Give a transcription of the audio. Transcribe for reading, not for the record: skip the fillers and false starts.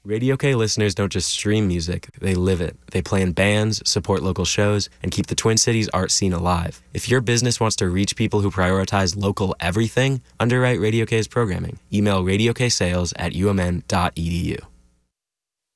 Radio K listeners don't just stream music, they live it. They play in bands, support local shows, and keep the Twin Cities art scene alive. If your business wants to reach people who prioritize local everything, underwrite Radio K's programming. Email radioksales@umn.edu.